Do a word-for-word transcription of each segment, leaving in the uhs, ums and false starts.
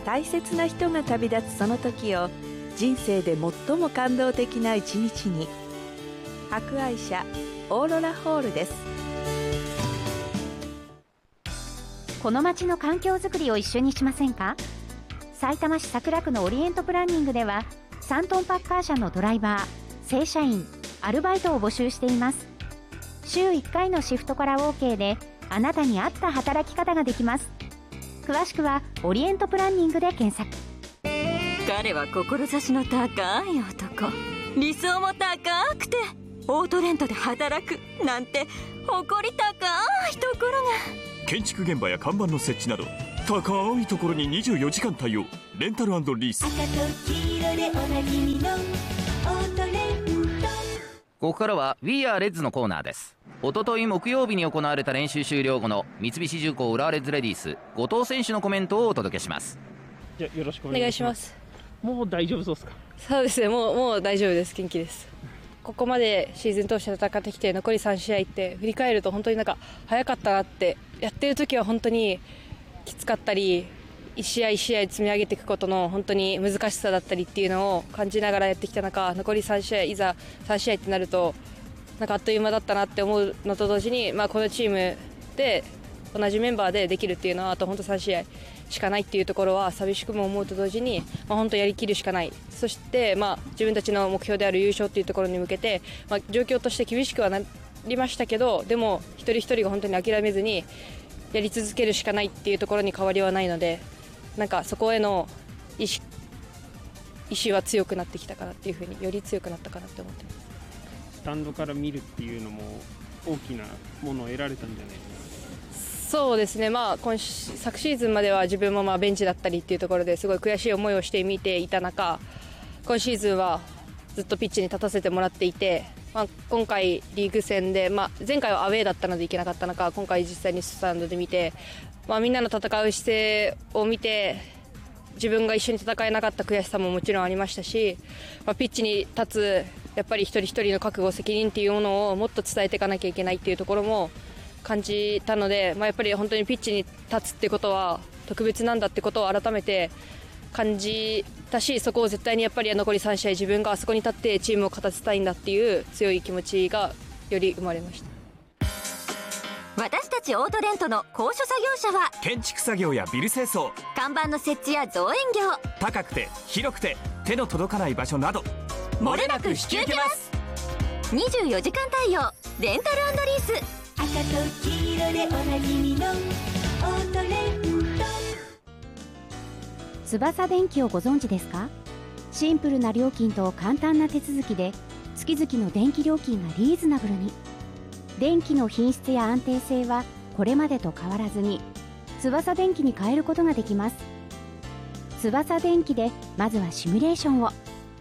大切な人が旅立つその時を人生で最も感動的な一日に。博愛社オーロラホールです。 この街の環境づくりを一緒にしませんか。さいたま市桜区のオリエントプランニングではさんトンパッカー車のドライバー、正社員、アルバイトを募集しています。週いっかいのシフトから OK であなたに合った働き方ができます。詳しくはオリエントプランニングで検索。 彼は志の高い男、理想も高くてオートレントで働くなんて誇り高いところが。 建築現場や看板の設置など高いところににじゅうよじかん対応。レンタル&リース。赤と黄色でおなじみのオートレント。 ここからは We Are Reds のコーナーです。おととい木曜日に行われた練習終了後の三菱重工浦和レッズレディース後藤選手のコメントをお届けします。 じゃよろしくお願いします。もう大丈夫そうですか。 そうですね、もう、もう大丈夫です。元気です。ここまでシーズン通して戦ってきて残りさん試合って振り返ると本当になんか早かったなって。やってる時は本当にきつかったり、一試合一試合積み上げていくことの本当に難しさだったりっていうのを感じながらやってきた中、残りさん試合、いざさん試合ってなるとなんかあっという間だったなって思うのと同時に、まあ、このチームで同じメンバーでできるっていうのはあと本当さん試合しかないっていうところは寂しくも思うと同時に、まあ、本当やりきるしかない。そして、まあ、自分たちの目標である優勝っていうところに向けて、まあ、状況として厳しくはなりましたけど、でも一人一人が本当に諦めずにやり続けるしかないっていうところに変わりはないので、なんかそこへの意識意志は強くなってきたかなっていうふうに、より強くなったかなって思ってます。 スタンドから見るっていうのも大きなものを得られたんじゃないですか。 そうですね、まあ、今昨シーズンまでは自分もまあベンチだったりっていうところですごい悔しい思いをして見ていた中、今シーズンはずっとピッチに立たせてもらっていて、まあ、今回リーグ戦で、まあ、前回はアウェーだったので行けなかった中、今回実際にスタンドで見て、まあ、みんなの戦う姿勢を見て自分が一緒に戦えなかった悔しさももちろんありましたし、まあ、ピッチに立つやっぱり一人一人の覚悟責任っていうものをもっと伝えていかなきゃいけないっていうところも感じたので、まあ、やっぱり本当にピッチに立つってことは特別なんだってことを改めて感じたし、そこを絶対にやっぱり残りさん試合自分があそこに立ってチームを勝たせたいんだっていう強い気持ちがより生まれました。 私たちオートレントの高所作業車は建築作業やビル清掃、 看板の設置や造園業、 高くて広くて手の届かない場所など漏れなく引き受けます。にじゅうよじかん対応レンタル&リース。赤と黄色でおなじみのオートレント。 翼電機をご存知ですか。シンプルな料金と簡単な手続きで月々の電気料金がリーズナブルに。電気の品質や安定性はこれまでと変わらずに翼電機に変えることができます。翼電機でまずはシミュレーションを。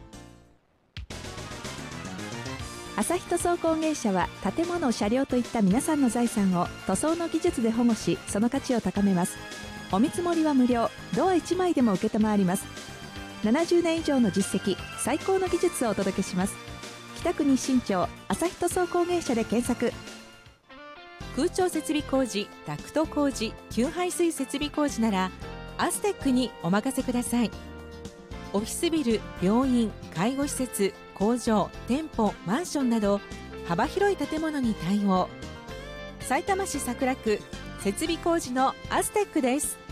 朝日塗装工芸社は建物、車両といった皆さんの財産を塗装の技術で保護し、その価値を高めます。お見積もりは無料、ドアいちまいでも受けたまわります。ななじゅうねん以上の実績、最高の技術をお届けします。北区日新町朝日塗装工芸社で検索。 空調設備工事、ダクト工事、給排水設備工事ならアステックにお任せください。オフィスビル、病院、介護施設、工場、店舗、マンションなど幅広い建物に対応。さいたま市桜区設備工事のアステックです。